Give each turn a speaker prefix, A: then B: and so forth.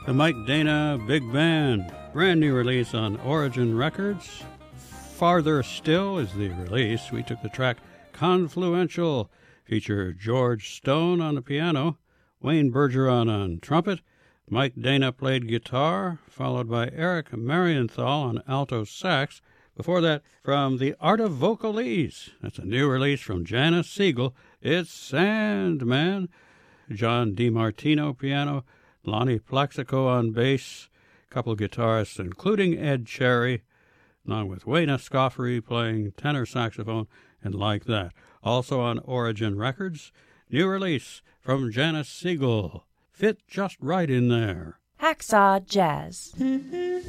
A: The Mike Dana Big Band, brand new release on Origin Records. Farther Still is the release. We took the track Confluential, featured George Stone on the piano, Wayne Bergeron on trumpet, Mike Dana played guitar, followed by Eric Marienthal on alto sax. Before that, from The Art of Vocalese, that's a new release from Janice Siegel, it's Sandman. John DiMartino piano, Lonnie Plaxico on bass, a couple guitarists including Ed Cherry, along with Wayne Escoffery playing tenor saxophone and like that. Also on Origin Records, new release from Janice Siegel, Fit Just Right in There.
B: Hacksaw Jazz.